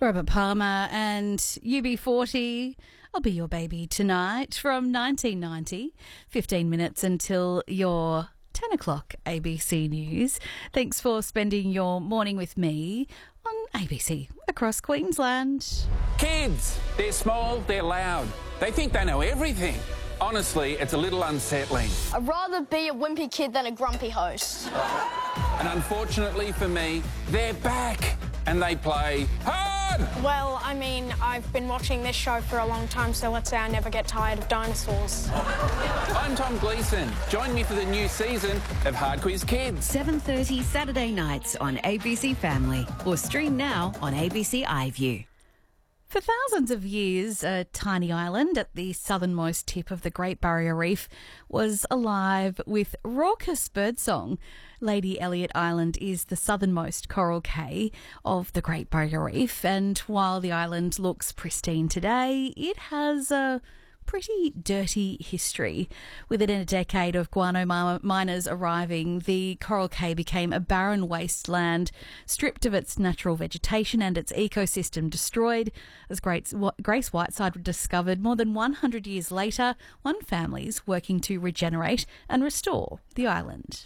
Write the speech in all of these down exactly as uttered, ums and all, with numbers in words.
Robert Palmer and U B forty, I'll Be Your Baby Tonight from nineteen ninety, fifteen minutes until your ten o'clock A B C News. Thanks for spending your morning with me on A B C across Queensland. Kids, they're small, they're loud. They think they know everything. Honestly, it's a little unsettling. I'd rather be a wimpy kid than a grumpy host. And unfortunately for me, they're back and they play hard! Well, I mean, I've been watching this show for a long time, so let's say I never get tired of dinosaurs. I'm Tom Gleeson. Join me for the new season of Hard Quiz Kids. seven thirty Saturday nights on A B C Family or stream now on A B C iView. For thousands of years, a tiny island at the southernmost tip of the Great Barrier Reef was alive with raucous birdsong. Lady Elliot Island is the southernmost coral cay of the Great Barrier Reef, and while the island looks pristine today, it has a pretty dirty history. Within a decade of guano miners arriving, the coral cay became a barren wasteland, stripped of its natural vegetation and its ecosystem destroyed. As Grace Whiteside discovered more than one hundred years later, one family's working to regenerate and restore the island.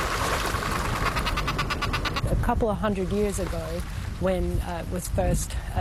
A couple of hundred years ago, when uh, it was first uh,